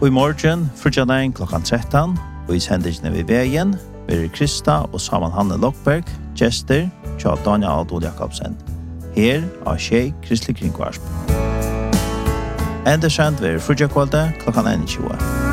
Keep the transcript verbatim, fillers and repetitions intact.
Og i morgen, frutjadagen klokkan tretton, og i sendingene ved veien, vil Krista og Saman Hanne Lokberg, gjester, tja Daniel Adol Jakobsen. Her av Tjei Kristelig Kringvarsp. Endesendt ved frutjakvalget klokkan tjueen.